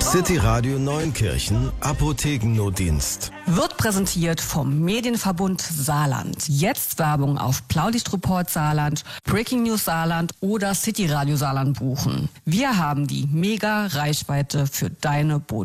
City Radio Neunkirchen Apothekennotdienst. Wird präsentiert vom Medienverbund Saarland. Jetzt Werbung auf Blaulichtreport Saarland, Breaking News Saarland oder City Radio Saarland buchen. Wir haben die Mega-Reichweite für deine Botschaft.